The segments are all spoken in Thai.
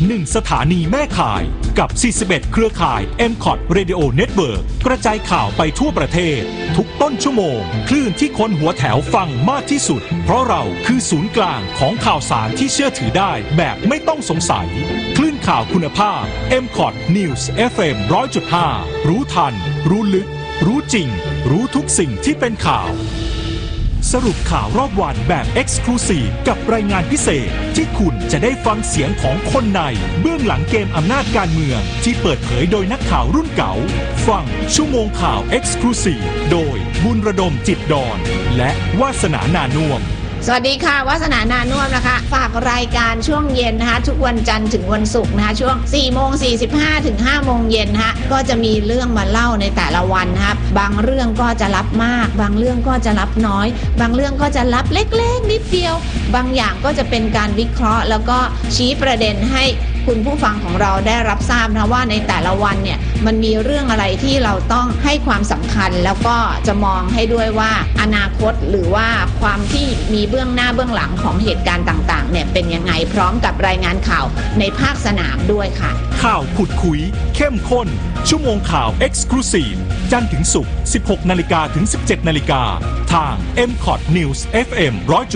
1 สถานีแม่ข่ายกับ 41 เครือข่าย MCOT Radio Network กระจายข่าวไปทั่วประเทศทุกต้นชั่วโมงคลื่นที่คนหัวแถวฟังมากที่สุดเพราะเราคือศูนย์กลางของข่าวสารที่เชื่อถือได้แบบไม่ต้องสงสัยคลื่นข่าวคุณภาพ MCOT News FM 100.5 รู้ทันรู้ลึกรู้จริงรู้ทุกสิ่งที่เป็นข่าวสรุปข่าวรอบวันแบบ Exclusive กับรายงานพิเศษที่คุณจะได้ฟังเสียงของคนในเบื้องหลังเกมอำนาจการเมืองที่เปิดเผยโดยนักข่าวรุ่นเก่าฟังชั่วโมงข่าว Exclusive โดยบุญระดมจิตดอนและวาสนานานุ่มสวัสดีค่ะวาสนานานุ่มนะคะฝากรายการช่วงเย็นนะคะทุกวันจันทร์ถึงวันศุกร์นะคะช่วง 4:45 ถึง 5 โมงเย็นนะคะก็จะมีเรื่องมาเล่าในแต่ละวันนะครับบางเรื่องก็จะรับมากบางเรื่องก็จะรับน้อยบางเรื่องก็จะรับเล็กๆนิดเดียวบางอย่างก็จะเป็นการวิเคราะห์แล้วก็ชี้ประเด็นให้คุณผู้ฟังของเราได้รับทราบนะว่าในแต่ละวันเนี่ยมันมีเรื่องอะไรที่เราต้องให้ความสำคัญแล้วก็จะมองให้ด้วยว่าอนาคตหรือว่าความที่มีเบื้องหน้าเบื้องหลังของเหตุการณ์ต่างๆเนี่ยเป็นยังไงพร้อมกับรายงานข่าวในภาคสนามด้วยค่ะข่าวขุดคุยเข้มข้นชั่วโมงข่าว Exclusive จันทร์ถึงศุกร์ 16 นาฬิกาถึง 17 นาฬิกาทาง MCOT News FM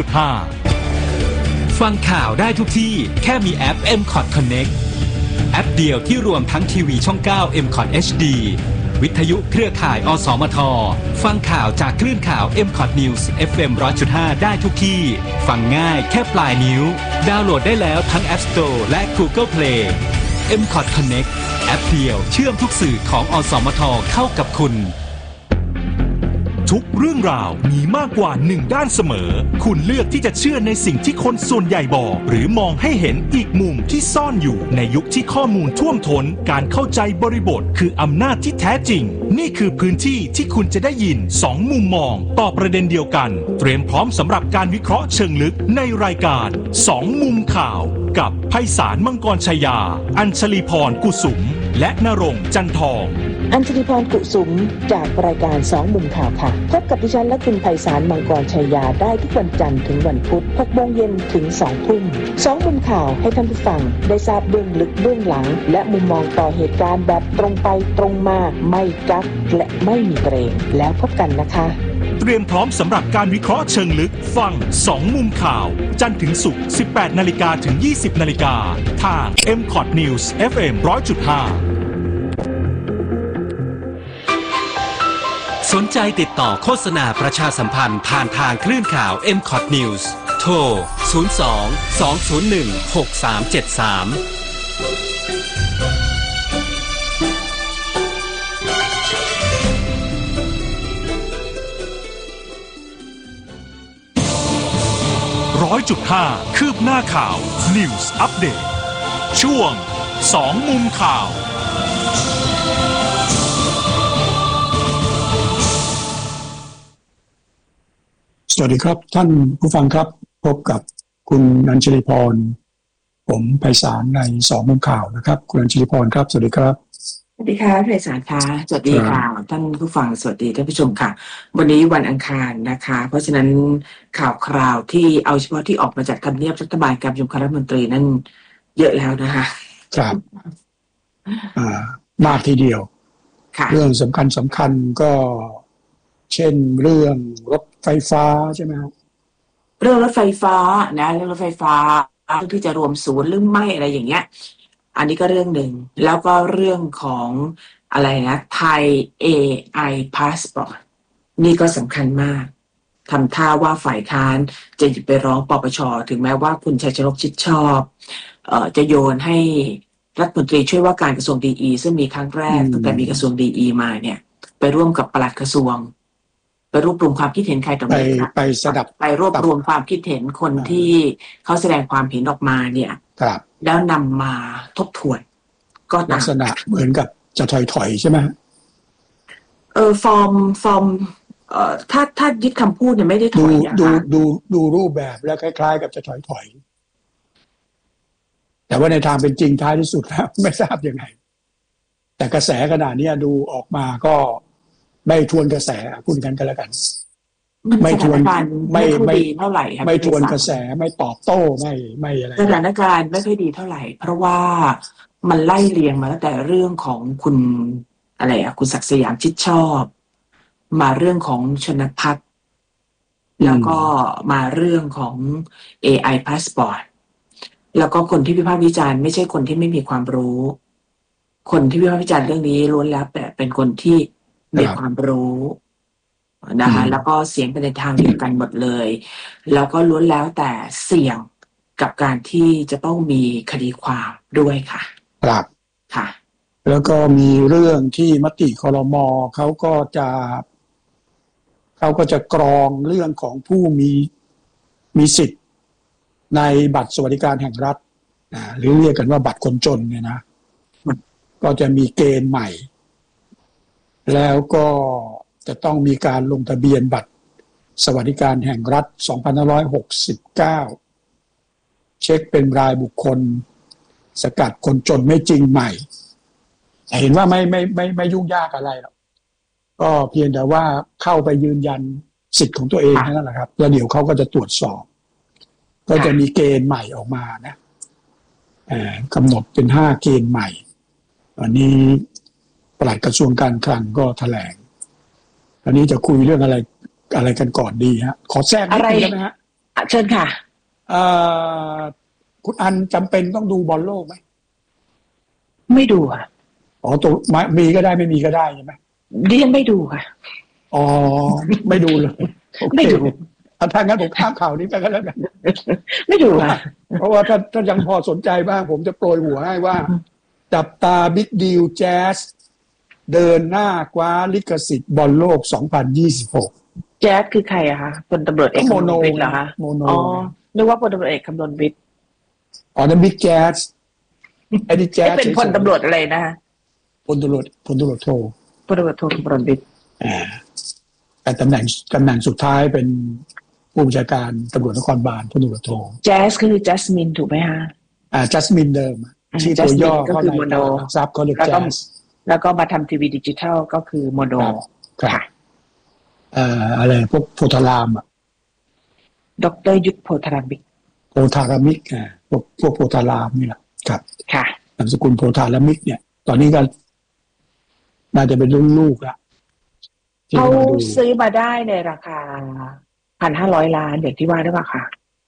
100.5 ฟังข่าวได้ทุกที่แค่มีแอป MCOT Connect แอปเดียวที่รวมทั้งทีวีช่อง 9 MCOT HD วิทยุเครือข่ายอสมทฟังข่าวจากคลื่นข่าว MCOT News FM 100.5 ได้ทุกที่ฟังง่ายแค่ปลายนิ้วดาวน์โหลดได้แล้วทั้ง App Store และ Google Play MCOT Connect แอปเดียวเชื่อมทุกสื่อของอสมทเข้ากับคุณทุกเรื่องราวมีมากกว่า1ด้านเสมอคุณเลือกที่จะเชื่อในสิ่งที่คนส่วนใหญ่บอกหรือมองให้เห็นอีกมุมที่ซ่อนอยู่ในยุคที่ข้อมูลท่วมท้นการเข้าใจบริบทคืออำนาจที่แท้จริงนี่คือพื้นที่ที่คุณจะได้ยิน2มุมมองต่อประเด็นเดียวกันเตรียมพร้อมสำหรับการวิเคราะห์เชิงลึกในรายการ2มุมข่าวกับไพศาลมังกรชัยยาอัญชลีพรกุสุมและณรงค์จันทองอัญชลีพรกุสุมจากรายการ2มุมข่าวค่ะพบกับดิฉันและคุณไพศาลมังกรชัยยาได้ทุกวันจันทร์ถึงวันพุธ 6 โมงเย็นถึง 2 ทุ่ม2มุมข่าวให้ท่านผู้ฟังได้ทราบเบื้องลึกเบื้องหลังและมุมมองต่อเหตุการณ์แบบตรงไปตรงมาไม่กักและไม่มีเกรงแล้วพบกันนะคะเตรียมพร้อมสำหรับการวิเคราะห์เชิงลึกฟัง2มุมข่าวจันทร์ถึงศุกร์ 18 นาฬิกาถึง 20 นาฬิกาทาง MCOT News FM 100.5 สนใจติดต่อโฆษณาประชาสัมพันธ์ผ่านทางคลื่นข่าว MCOT News โทร 100.5 คืบหน้าข่าว News Update ช่วง2มุมข่าวสวัสดีครับท่านผู้ฟังครับพบกับคุณอัญชลีพรผมไพศาลใน2มุมข่าวนะครับคุณอัญชลีพรครับสวัสดีครับสวัสดีค่ะไพศาลค่ะสวัสดีค่ะท่านผู้ฟังสวัสดีท่านผู้ชมค่ะวันนี้วันอังคารนะคะเพราะฉะนั้นข่าวคราวที่เอาเฉพาะที่ออกมาจากทำเนียบรัฐบาลการประชุมคณะรัฐมนตรีนั้นเยอะแล้วนะคะครับมากทีเดียวเรื่องสำคัญก็เช่นเรื่องรถไฟฟ้าใช่ไหมครับเรื่องรถไฟฟ้านะเรื่องรถไฟฟ้าที่จะรวมศูนย์หรือไม่อะไรอย่างเงี้ยอันนี้ก็เรื่องหนึ่งแล้วก็เรื่องของอะไรนะไทย AI Passport นี่ก็สำคัญมากทำท่าว่าฝ่ายค้านจะไปร้องปปช.ถึงแม้ว่าคุณชัยชนกชิดชอบจะโยนให้รัฐมนตรีช่วยว่าการกระทรวงดีซึ่งมีครั้งแรกตั้งแต่มีกระทรวงดีมาเนี่ยไปร่วมกับปลัดกระทรวงไปรวบรวมความคิดเห็นใครต่อไปสดับไปรวบรวมความคิดเห็นคนที่เขาแสดงความเห็นออกมาเนี่ยแล้วนำมาทบทวนก็ลักษณะเหมือนกับจะถอยใช่ไหมฟอร์มถ้ายึดคำพูดเนี่ยไม่ได้ถอยดูรูปแบบแล้วคล้ายๆกับจะถอยแต่ว่าในทางเป็นจริงท้ายที่สุดแล้วไม่ทราบยังไงแต่กระแสขนาดนี้ดูออกมาก็ไม่ทวนกระแสพูดกันแล้วกันมันไม่สทถาวนนการณ์ไม่ไม่ค่อยไม่ดีเท่าไหร่ครับไม่ทวนพี่กระแสไม่ตอบโต้ไม่อะไรสถานการณ์ไม่ค่อยดีเท่าไหร่ เพราะว่ามันไล่เรียงมาตั้งแต่เรื่องของคุณอะไรคุณศักดิ์สยามชิดชอบ มาเรื่องของชนพัฒน์แล้วก็มาเรื่องของ AI Passport แล้วก็คนที่วิพากษ์วิจารณ์ไม่ใช่คนที่ไม่มีความรู้ คนที่วิพากษ์วิจารณ์เรื่องนี้ล้วนแล้วแต่เป็นคนที่มีความรู้นะคะแล้วก็เสียงไปในทางเดียวกันหมดเลย แล้วก็ล้วนแล้วแต่เสี่ยงกับการที่จะต้องมีคดีความด้วยค่ะครับค่ะแล้วก็มีเรื่องที่มติครม.เขาก็จะกรองเรื่องของผู้มีสิทธิ์ในบัตรสวัสดิการแห่งรัฐหรือเรียกกันว่าบัตรคนจนเนี่ยนะก็จะมีเกณฑ์ใหม่ แล้วก็จะต้องมีการลงทะเบียนบัตรสวัสดิการแห่งรัฐ 2569 เช็คเป็นรายบุคคลสกัดคนจนไม่จริงใหม่เห็นว่าไม่ยุ่งยากอะไรหรอกก็เพียงแต่ว่าเข้าไปยืนยันสิทธิ์ของตัวเองนั่นแหละครับแล้วเดี๋ยวเขาก็จะตรวจสอบก็จะมีเกณฑ์ใหม่ออกมานะกำหนดเป็น5เกณฑ์ใหม่อันนี้ปลัดกระทรวงการคลังก็แถลงอันนี้จะคุยเรื่องอะไรกันก่อนดีฮะขอแทรกนิดนึงได้ไหมฮะเชิญค่ะคุณอันจำเป็นต้องดูบอลโลกไหมไม่ดูค่ะอ๋อตัวมีก็ได้ไม่มีก็ได้ใช่ไหมดิฉันไม่ดูค่ะอ๋อไม่ดูเลยไม่ดูถ้างั้นผมข้ามข่าวนี้ไปก็แล้วกันไม่ดูค่ะเพราะว่าถ้ายังพอสนใจบ้างผมจะโปรยหัวให้ว่าจับตาบิ๊กดีลแจ๊สเดินหน้าคว้าลิขสิทธิ์บอลโลก 2026 แจ๊สคือใครอะคะพลตำรวจเอกคำนวณวิทย์เหรอคะอ๋อนึกว่าพลตำรวจเอกคำนวณวิทย์อ๋อนั่นบิ๊กแจ๊สไอ้นี่แจ๊สเป็นพลตำรวจอะไรนะคะพลตำรวจโทพลตำรวจโทคำนวณวิทย์แต่ตำแหน่งสุดท้ายเป็นผู้บัญชาการตำรวจนครบาลพลตำรวจโทแจ๊สคือจัสมินถูกไหมคะจัสมินเดิมชื่อตัวย่อก็คือโมโนซับเขาเรียกแจ๊สแล้วก็มาทำทีวีดิจิทัลก็คือโมโนค่ะอะไรพวกโพธารามดร.ยุทธโพธารามิกพวกโพธารามนี่แหละครับค่ะนามสกุลโพธารามิกเนี่ยตอนนี้ก็น่าจะเป็นรุ่นลูกละเขาซื้อมาได้ในราคา 1,500 ล้านอย่างที่ว่าได้ป่ะคะ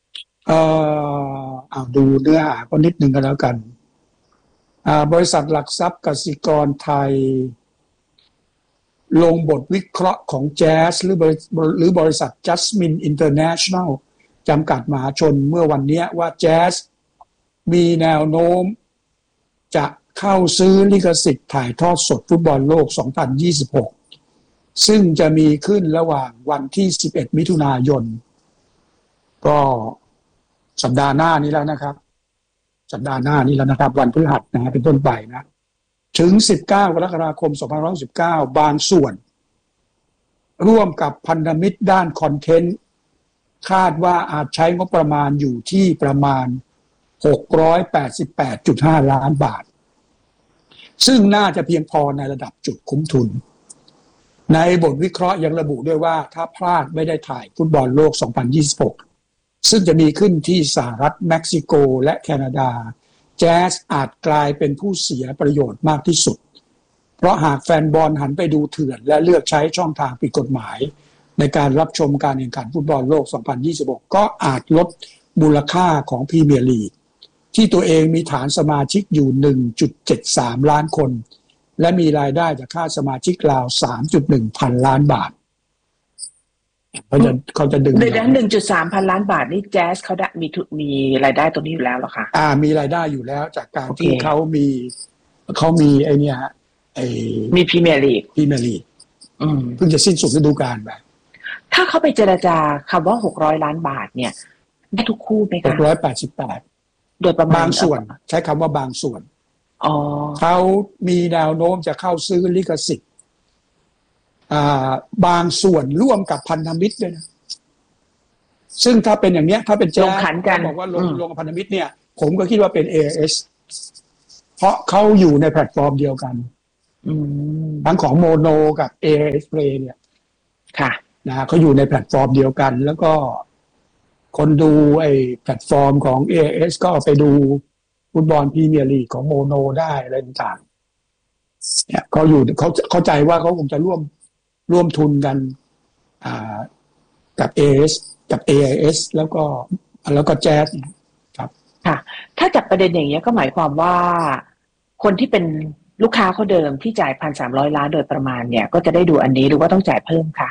ดูเนื้อหาก็นิดนึงกันแล้วกันบริษัทหลักทรัพย์กสิกรไทยลงบทวิเคราะห์ของแจ๊สหรือบริษัท Jasmine International จำกัดมหาชนเมื่อวันนี้ว่าแจ๊สมีแนวโน้มจะเข้าซื้อลิขสิทธิ์ถ่ายทอดสดฟุตบอลโลก 2026 ซึ่งจะมีขึ้นระหว่างวันที่ 11 มิถุนายนก็สัปดาห์หน้านี้แล้วนะครับวันพฤหัสนะเป็นต้นไปนะถึง19 กรกฎาคม 2519 บางส่วนร่วมกับพันธมิตรด้านคอนเทนต์คาดว่าอาจใช้งบประมาณอยู่ที่ประมาณ 688.5 ล้านบาทซึ่งน่าจะเพียงพอในระดับจุดคุ้มทุนในบทวิเคราะห์ยังระบุด้วยว่าถ้าพลาดไม่ได้ถ่ายฟุตบอลโลก 2026 ซึ่งจะมีขึ้นที่สหรัฐเม็กซิโกและแคนาดาแจ๊สอาจกลายเป็นผู้เสียประโยชน์มากที่สุดเพราะหากแฟนบอลหันไปดูเถื่อนและเลือกใช้ช่องทางผิดกฎหมายในการรับชมการแข่งขันฟุตบอลโลก 2026 ก็อาจลดมูลค่าของพรีเมียร์ลีกที่ตัวเองมีฐานสมาชิกอยู่ 1.73 ล้านคนและมีรายได้จากค่าสมาชิกราว 3.1 พันล้านบาทเขาจะดึงในนั้น 1.3 พันล้านบาทนี่แจ๊สเขาได้มีรายได้ตรงนี้อยู่แล้วหรอคะมีรายได้อยู่แล้วจากการที่เขามีไอเนี่ยมีพรีเมียร์ลีกเพิ่งจะสิ้นสุดฤดูกาลไปถ้าเขาไปเจรจาคำว่า600ล้านบาทเนี่ยได้ทุกคู่ไหมคะ 688โดยประมาณบางส่วนใช้คำว่าบางส่วนเขามีแนวโน้มจะเข้าซื้อลิขสิทธิ์บางส่วนร่วมกับพันธมิตรด้วยนะซึ่งถ้าเป็นอย่างเนี้ยถ้าเป็นแจ๊สบอกว่าลงกับพันธมิตรเนี่ยผมก็คิดว่าเป็น AIS เพราะเขาอยู่ในแพลตฟอร์มเดียวกันทั้งของโมโนกับ AIS Play เนี่ยค่ะนะเขาอยู่ในแพลตฟอร์มเดียวกัน แล้วก็คนดูไอ้แพลตฟอร์มของ AIS ก็ไปดูฟุตบอลพรีเมียร์ลีกของโมโนได้อะไรต่างๆเนี่ยเขาอยู่เขาเข้าใจว่าเขาคงจะร่วมทุนกันกับ AIS กับ AIS แล้วก็แจ๊สครับค่ะ ถ้าจากประเด็นอย่างนี้ยก็หมายความว่าคนที่เป็นลูกค้าเขาเดิมที่จ่าย1,300 ล้านโดยประมาณเนี่ยก็จะได้ดูอันนี้หรือว่าต้องจ่ายเพิ่มค่ะ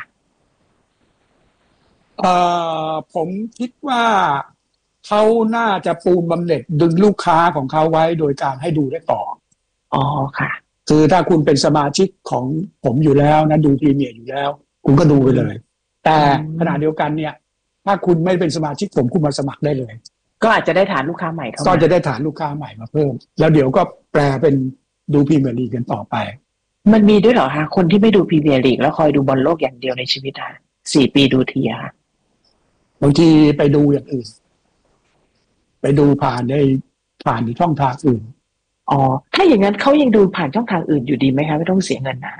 ผมคิดว่าเขาน่าจะปูนบำเหน็จดึงลูกค้าของเขาไว้โดยการให้ดูได้ต่ออ๋อค่ะคือถ้าคุณเป็นสมาชิกของผมอยู่แล้วนะดูพรีเมียร์อยู่แล้ว คุณก็ดูไปเลย แต่ขณะเดียวกันเนี่ยถ้าคุณไม่เป็นสมาชิกผมคุณมาสมัครได้เลยก็อาจจะได้ฐานลูกค้าใหม่เข้ามาก็จะได้ฐานลูกค้าใหม่มาเพิ่มแล้วเดี๋ยวก็แปลเป็นดูพรีเมียร์ลีกกันต่อไปมันมีด้วยเหรอคะคนที่ไม่ดูพรีเมียร์ลีกแล้วคอยดูบอลโลกอย่างเดียวในชีวิตอ่ะ4 ปีดูทีอ่ะบางทีไปดูอย่างอื่นไปดูผ่านช่องทางอื่นอ๋อถ้าอย่างนั้นเขายังดูผ่านช่องทางอื่นอยู่ดีไหมคะไม่ต้องเสียเงินนะ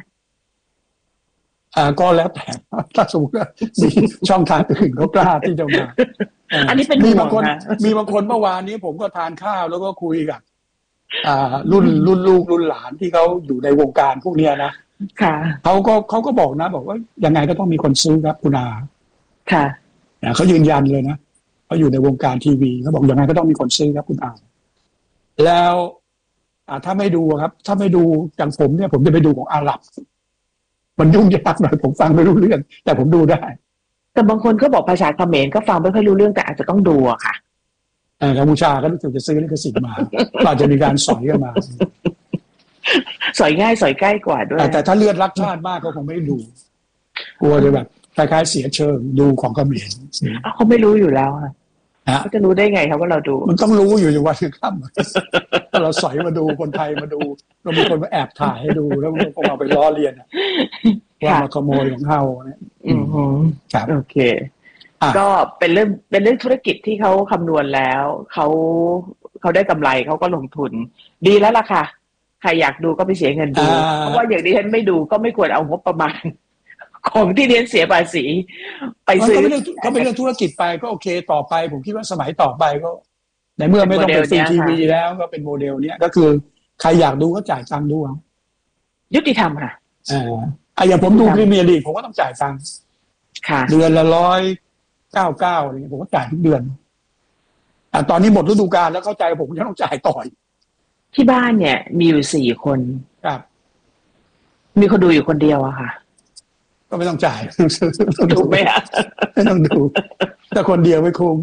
ก็แล้วแต่ถ้าสมมติว่ามีช่องทางอื่นเขากล้าที่จะมาอันนี้เป็นมีบางคนเมื่อวานนี้ผมก็ทานข้าวแล้วก็คุยกับรุ่นลูกรุ่นหลานที่เขาอยู่ในวงการพวกนี้นะค่ะเขาก็บอกนะบอกว่ายังไงก็ต้องมีคนซื้อครับคุณอาค่ะเขายืนยันเลยนะเขาอยู่ในวงการทีวีเขาบอกยังไงก็ต้องมีคนซื้อครับคุณอาแล้วถ้าไม่ดูครับถ้าไม่ดูอย่างผมเนี่ยผมจะไปดูของอาหรับมันยุ่งยากหน่อยผมฟังไม่รู้เรื่องแต่ผมดูได้แต่บางคนก็บอกภาษาเขมรก็ฟังไม่ค่อยรู้เรื่องแต่อาจจะต้องดูอะค่ะกัมพูชาก็รู้สึกจะซื้อลิขสิทธิ์มาอาจจะมีการสอยกันมาสอยง่ายสอยใกล้กว่าด้วยแต่ถ้าเลือดรักชาติมากก็คงไม่ดูกลัวจะแบบคล้ายๆเสียเชิงดูของเขมรเขาไม่รู้อยู่แล้วค่ะเขาจะรู้ได้ไงครับว่าเราดูมันต้องรู้อยู่วันนึงค่ำถ้าเราสอยมาดูคนไทยมาดูเรามีคนมาแอบถ่ายให้ดูแล้วมันคงเอาไปล้อเลียนว่ามาขโมยของเขาเนี่ยครับโอเคก็เป็นเรื่องธุรกิจที่เขาคำนวณแล้วเขาได้กำไรเขาก็ลงทุนดีแล้วล่ะค่ะใครอยากดูก็ไปเสียเงินดูเพราะว่าอย่างที่ฉันไม่ดูก็ไม่ควรเอางบประมาณของที่เรียนเสียภาษีไปซื้อก็เป็นเรื่องธุรกิจไปก็โอเคต่อไปผมคิดว่าสมัยต่อไปก็ในเมื่อไม่ต้องเป็นฟรีทีวีแล้วก็เป็นโมเดลเนี้ยก็คือใครอยากดูก็จ่ายตังค์ดูเอายุติธรรมค่ะอย่างผมดูพรีเมียร์ลีกผมก็ต้องจ่ายตังค์เดือนละ199อะไรเงี้ยผมก็จ่ายทุกเดือนตอนนี้หมดฤดูกาลแล้วเข้าใจผมยังต้องจ่ายต่อที่บ้านเนี่ยมีอยู่4 คนครับมีคนดูอยู่คนเดียวอะค่ะก็ไม่ต้องจ่ายถูกไหมฮะไม่ต้องดูแต่คนเดียวไม่คุ้ม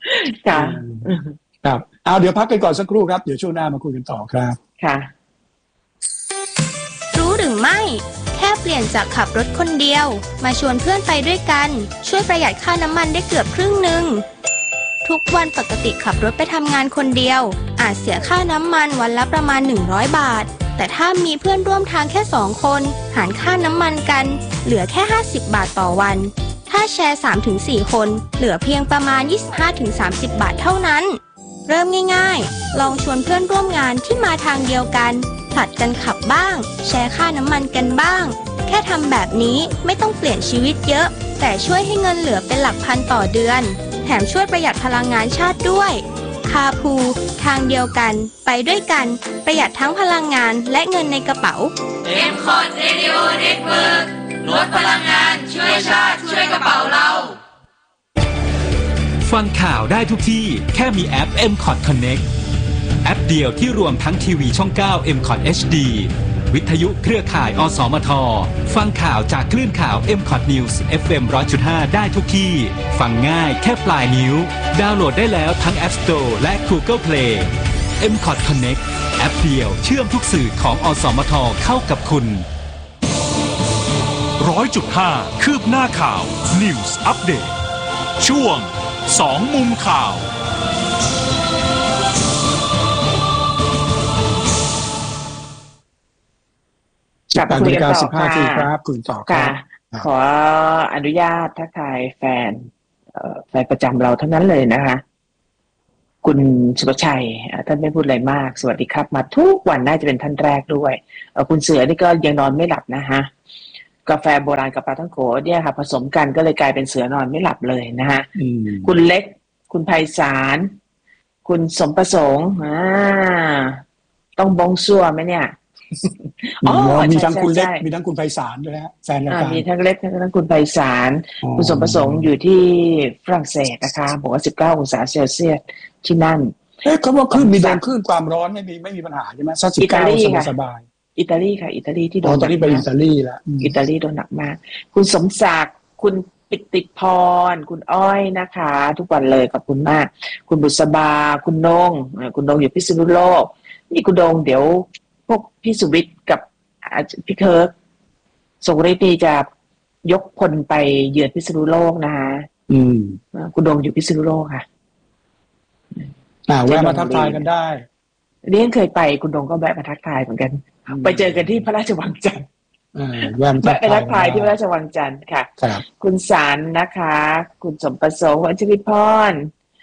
ครับเอาเดี๋ยวพักกันก่อนสักครู่ครับเดี๋ยวช่วงหน้ามาคุยกันต่อครับค่ะรู้หรือไม่แค่เปลี่ยนจากขับรถคนเดียวมาชวนเพื่อนไปด้วยกันช่วยประหยัดค่าน้ำมันได้เกือบครึ่งนึงทุกวันปกติขับรถไปทำงานคนเดียวอาจเสียค่าน้ำมันวันละประมาณ100 บาทแต่ถ้ามีเพื่อนร่วมทางแค่2 คนหารค่าน้ำมันกันเหลือแค่50 บาทต่อวันถ้าแชร์ 3-4 คนเหลือเพียงประมาณ 25-30 บาทเท่านั้นเริ่มง่ายๆลองชวนเพื่อนร่วมงานที่มาทางเดียวกันผลัดกันขับบ้างแชร์ค่าน้ำมันกันบ้างแค่ทำแบบนี้ไม่ต้องเปลี่ยนชีวิตเยอะแต่ช่วยให้เงินเหลือเป็นหลักพันต่อเดือนแถมช่วยประหยัดพลังงานชาติด้วยคาพูทางเดียวกันไปด้วยกันประหยัดทั้งพลังงานและเงินในกระเป๋า M-Cot Radio Network ลดพลังงานช่วยชาติช่วยกระเป๋าเราฟังข่าวได้ทุกที่แค่มีแอป M-Cot Connect แอปเดียวที่รวมทั้งทีวีช่อง 9 M-Cot HD วิทยุเครือข่ายอสมทฟังข่าวจากคลื่นข่าว M-Cot News FM 100.5 ได้ทุกที่ฟังง่ายแค่ปลายนิ้วดาวน์โหลดได้แล้วทั้ง App Store และ Google Play M-Cot Connect แอปเดียวเชื่อมทุกสื่อของอสมทเข้ากับคุณ 100.5 คืบหน้าข่าว News Update ช่วง2 มุมข่าวกับคุยกันต่อค่ะครับคุณต่อค่ะขออนุญาตทักทายแฟนประจำเราทั้งนั้นเลยนะคะคุณสุภชัยท่านไม่พูดอะไรมากสวัสดีครับมาทุกวันน่าจะเป็นท่านแรกด้วยคุณเสือนี่ก็ยังนอนไม่หลับนะฮะกาแฟโบราณกับปลาท่องโกเนี่ยค่ะผสมกันก็เลยกลายเป็นเสือนอนไม่หลับเลยนะฮะคุณเล็กคุณไพศาลคุณสมประสงค์ต้องบงซัวไหมเนี่ยมีทั้งคุณเล็กมีทั้งคุณไพศาลด้วยฮะแฟนรายการมีทั้งเล็กทั้งคุณไพศาลคุณสมประสงค์อยู่ที่ฝรั่งเศสนะคะบอกว่า19 องศาเซลเซียสที่นั่นเขาบอกขึ้นมีโดนขึ้นความร้อนไม่มีปัญหาใช่ไหมสัก19สบายอิตาลีค่ะอิตาลีที่โดนตอนนี้ไปอิตาลีแล้วอิตาลีโดนหนักมากคุณสมศักดิ์คุณปิติพรคุณอ้อยนะคะทุกวันเลยขอบคุณมากคุณบุษบาคุณนงอยู่พิษณุโลกนี่คุณดงเดี๋ยวพวกพี่สุวิทย์กับพี่เคิร์กส่งฤทธิ์จะยกพลไปเยือนพิษณุโลกนะคะคุณดงอยู่พิษณุโลกค่ะแวะมาทักทายกันได้เรียนเคยไปคุณดงก็แวะมาทักทายเหมือนกันไปเจอกันที่พระราชวังจันทร์แวะไปทักทายที่พระราชวังจันทร์ค่ะคุณสารนะคะคุณสมประสงค์วัชริพร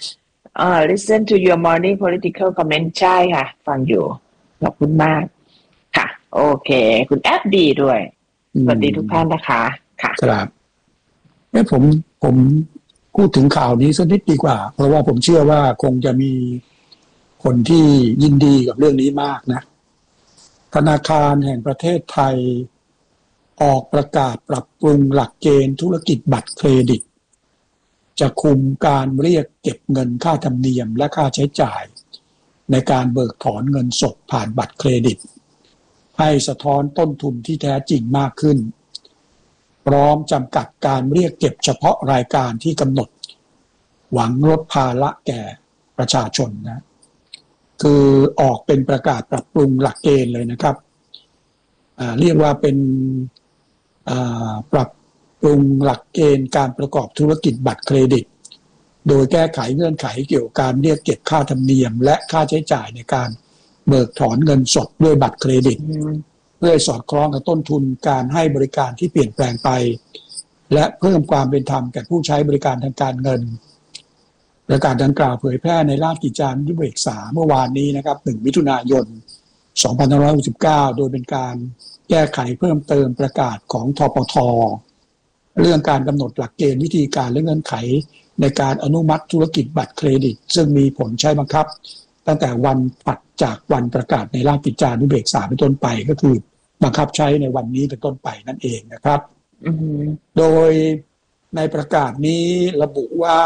listen to your morning political comment ใช่ค่ะฟังอยู่ขอบคุณมากค่ะโอเคคุณแอปดีด้วยสวัสดีทุกท่านนะคะค่ะครับผมพูดถึงข่าวนี้สักนิดดีกว่าเพราะว่าผมเชื่อว่าคงจะมีคนที่ยินดีกับเรื่องนี้มากนะธนาคารแห่งประเทศไทยออกประกาศปรับปรุงหลักเกณฑ์ธุรกิจบัตรเครดิตจะคุมการเรียกเก็บเงินค่าธรรมเนียมและค่าใช้จ่ายในการเบิกถอนเงินสดผ่านบัตรเครดิตให้สะท้อนต้นทุนที่แท้จริงมากขึ้นพร้อมจำกัดการเรียกเก็บเฉพาะรายการที่กำหนดหวังลดภาระแก่ประชาชนนะคือออกเป็นประกาศปรับปรุงหลักเกณฑ์เลยนะครับเรียกว่าเป็นปรับปรุงหลักเกณฑ์การประกอบธุรกิจบัตรเครดิตโดยแก้ไขเงื่อนไขเกี่ยวกับการเรียกเก็บค่าธรรมเนียมและค่าใช้จ่ายในการเบิกถอนเงินสดด้วยบัตรเครดิตเพื่อสอดคล้องกับต้นทุนการให้บริการที่เปลี่ยนแปลงไปและเพิ่มความเป็นธรรมแก่ผู้ใช้บริการทางการเงินประกาศดังกล่าวเผยแพร่ในราชกิจจานุเบกษาเมื่อวานนี้นะครับ1 มิถุนายน 2569โดยเป็นการแก้ไขเพิ่มเติมประกาศของธปท.เรื่องการกำหนดหลักเกณฑ์วิธีการและเงื่อนไขในการอนุมัติธุรกิจบัตรเครดิตซึ่งมีผลใช้บังคับตั้งแต่วันถัดจากวันประกาศในราชกิจจานุเบกษาเป็นต้นไปก็คือบังคับใช้ในวันนี้เป็นต้นไปนั่นเองนะครับโดยในประกาศนี้ระบุว่า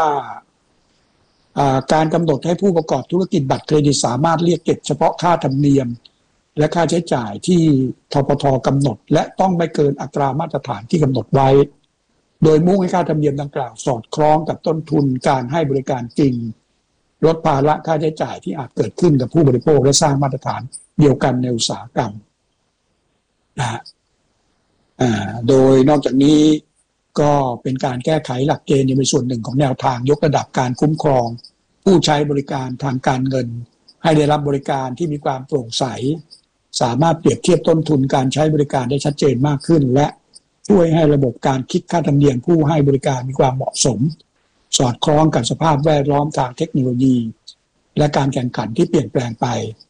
การกำหนดให้ผู้ประกอบธุรกิจบัตรเครดิตสามารถเรียกเก็บเฉพาะค่าธรรมเนียมและค่าใช้จ่ายที่ธปท.กำหนดและต้องไม่เกินอัตรามาตรฐานที่กำหนดไว้โดยมุ่งให้ค่าธรรมเนียมดังกล่าวสอดคล้องกับต้นทุนการให้บริการจริงลดภาระค่าใช้จ่ายที่อาจเกิดขึ้นกับผู้บริโภคและสร้างมาตรฐานเดียวกันในอุตสาหกรรมนะโดยนอกจากนี้ก็เป็นการแก้ไขหลักเกณฑ์ในส่วนหนึ่งของแนวทางยกระดับการคุ้มครองผู้ใช้บริการทางการเงินให้ได้รับบริการที่มีความโปร่งใสสามารถเปรียบเทียบต้นทุนการใช้บริการได้ชัดเจนมากขึ้นและช่วยให้ระบบการคิดค่าธรรมเนียมผู้ให้บริการมีความเหมาะสมสอดคล้องกับสภาพแวดล้อมทางเทคโนโลยีและการแข่งขันที่เปลี่ยนแปลงไป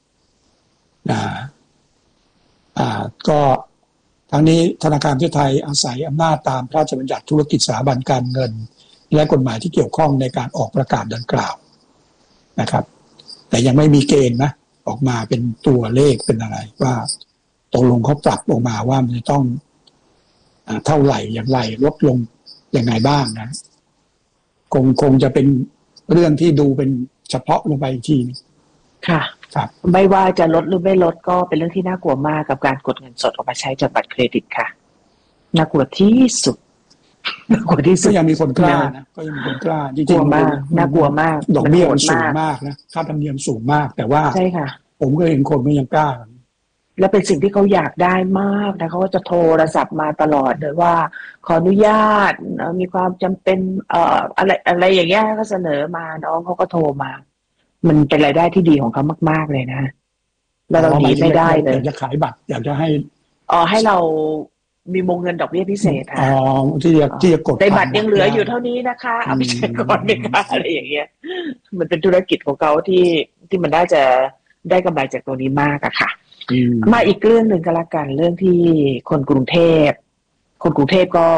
ก็ทั้งนี้ธนาคารประเทศไทยอาศัยอำนาจตามพระราชบัญญัติธุรกิจสถาบันการเงินและกฎหมายที่เกี่ยวข้องในการออกประกาศดังกล่าวนะครับแต่ยังไม่มีเกณฑ์นะออกมาเป็นตัวเลขเป็นอะไรว่าตกลงเขาปรับออกมาว่ามันจะต้องเท่าไหร่อย่างไรลดลงยังไงบ้างนะคงจะเป็นเรื่องที่ดูเป็นเฉพาะลงไปอีกทีค่ะครับไม่ว่าจะลดหรือไม่ลดก็เป็นเรื่องที่น่ากลัวมากกับการกดเงินสดออกมาใช้จากบัตรเครดิตค่ะน่ากลัวที่สุดน่ากลัวที่สุดก็ยังมีคนกล้านะก็ยังมีคนกล้าจริงๆมากน่ากลัวมากดอกเบี้ยมันสูงมากนะค่าธรรมเนียมสูงมากแต่ว่าใช่ค่ะผมก็เห็นคนมันยังกล้าและเป็นสิ่งที่เขาอยากได้มากนะเขาก็จะโทรศัพท์มาตลอดเลยว่าขออนุญาตมีความจำเป็นอะไรอย่างเงี้ยก็เสนอมาน้องเขาก็โทรมามันเป็นรายได้ที่ดีของเขามากๆเลยนะแล้วเราหนีไม่ได้เลยอยากจะขายบัตรอยากจะให้ให้เรามีวงเงินดอกเบี้ยพิเศษค่ะที่จะกดในบัตรยังเหลืออยู่เท่านี้นะคะเอาไปใช้ก่อนไหมคะอะไรอย่างเงี้ยมันเป็นธุรกิจของเขาที่มันได้จะได้กำไรจากตัวนี้มากอะค่ะมาอีกเรื่องหนึ่งก็แล้วกันเรื่องที่คนกรุงเทพคนกรุงเทพก็